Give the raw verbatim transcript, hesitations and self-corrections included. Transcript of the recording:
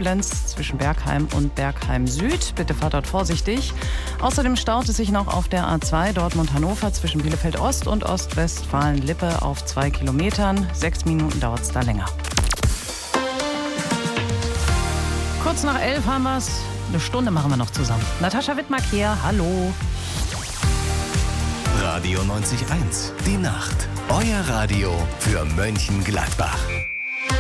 Koblenz zwischen Bergheim und Bergheim Süd. Bitte fahrt dort vorsichtig. Außerdem staut es sich noch auf der A zwei Dortmund-Hannover zwischen Bielefeld Ost und Ostwestfalen-Lippe auf zwei Kilometern. Sechs Minuten dauert es da länger. Kurz nach elf haben wir es. Eine Stunde machen wir noch zusammen. Natascha Wittmark hier. Hallo. Radio neunzig Komma eins. Die Nacht. Euer Radio für Mönchengladbach.